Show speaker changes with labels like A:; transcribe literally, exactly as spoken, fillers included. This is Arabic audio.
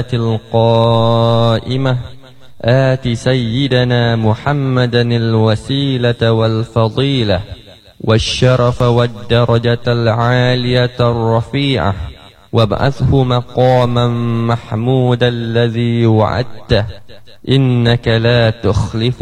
A: القائمة آت سيدنا محمدا الوسيلة والفضيلة والشرف والدرجة العالية الرفيعة وابعثه مقاما محمودا الذي وعدته إنك لا تخلف